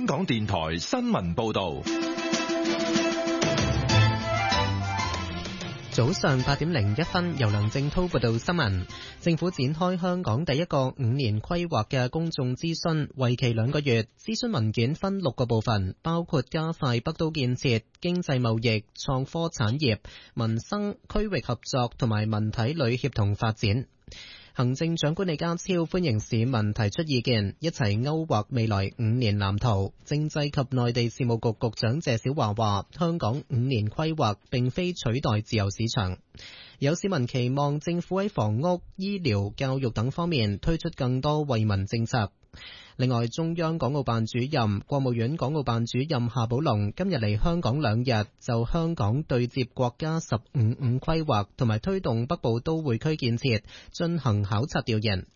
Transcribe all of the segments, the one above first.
香港電台新聞報道。 早上8:01，由梁正濤報道新聞。政府展開香港第一個5年規劃嘅公眾諮詢，為期2個月。諮詢文件分6個部分，包括加快北都建設、經濟貿易、創科產業、民生、區域合作同埋文體旅協同發展。行政長官李家超歡迎市民提出意見，一齊勾畫未來5年藍圖。政制及內地事務局局長謝小華話，香港5年規劃並非取代自由市場。有市民期望政府喺房屋、醫療、教育等方面推出更多惠民政策。另外，中央港澳辦主任、國務院港澳辦主任夏寶龍今日嚟香港2日，就香港對接國家15五規劃同埋推動北部都會區建設進行考察調研。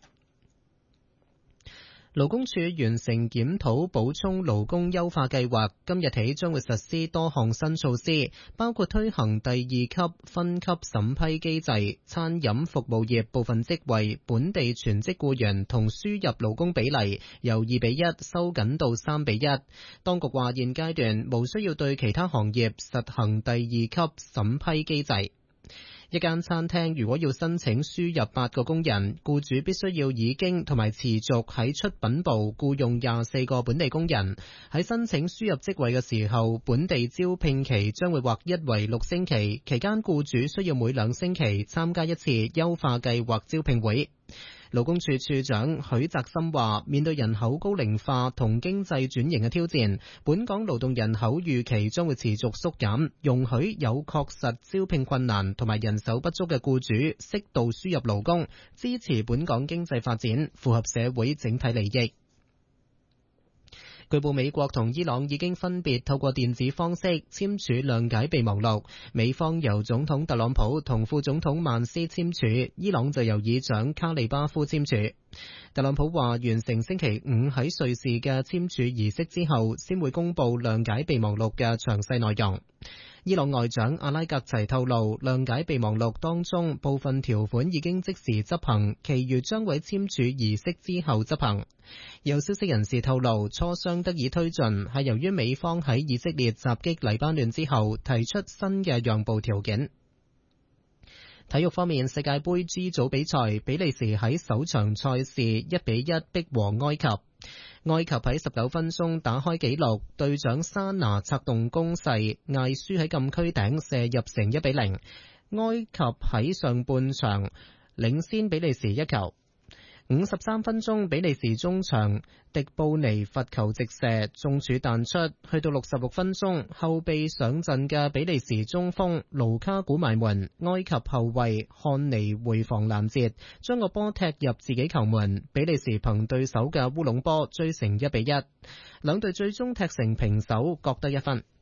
勞工處完成檢討補充勞工優化計劃，今日起將會實施多項新措施，包括推行第2級分級審批機制，餐飲服務業部分職位本地全職僱員同輸入勞工比例由2:1收緊到3:1。當局話現階段無需要對其他行業實行第2級審批機制。一間餐廳如果要申請輸入8個工人，僱主必須要已經同埋持續喺出品部僱用24個本地工人。喺申請輸入職位嘅時候，本地招聘期將會劃一為6星期，期間僱主需要每2星期參加一次優化計劃招聘會。勞工處處長許澤森話，面對人口高齡化同經濟轉型嘅挑戰，本港勞動人口預期將會持續縮減，容許有確實招聘困難同埋人手不足嘅僱主適度輸入勞工，支持本港經濟發展，符合社會整體利益。據報美國同伊朗已經分別透過電子方式簽署諒解備忘錄，美方由總統特朗普同副總統曼斯簽署，伊朗就由議長卡利巴夫簽署。特朗普話完成星期5喺瑞士嘅簽署儀式之後，先會公佈諒解備忘錄嘅詳細內容。伊朗外長阿拉格齊透露，諒解備忘錄當中部分條款已經即時執行，其餘將會簽署儀式之後執行。有消息人士透露，磋商得以推進係由於美方喺以色列襲擊黎巴嫩之後提出新嘅讓步條件。體育方面，世界盃 G 組比賽，比利時喺首場賽事1:1逼和埃及。埃及喺19分鐘打開紀錄，隊長沙拿策動攻勢，艾舒喺禁區頂射入成1:0。埃及喺上半場領先比利時1球。53分鐘，比利時中場迪布尼罰球直射中柱彈出，去到66分鐘，後備上陣嘅比利時中鋒盧卡古埋門，埃及後衛漢尼回防攔截，將個波踢入自己球門，比利時憑對手嘅烏龍波追成1:1，兩隊最終踢成平手，各得1分。